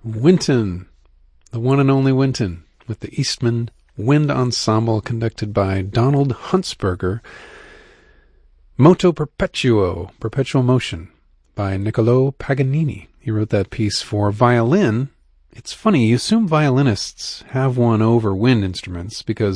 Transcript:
Wynton, the one and only Wynton, with the Eastman Wind Ensemble conducted by Donald Huntsberger. Moto Perpetuo, Perpetual Motion, by Niccolò Paganini. He wrote that piece for violin. It's funny, you assume violinists have one over wind instruments because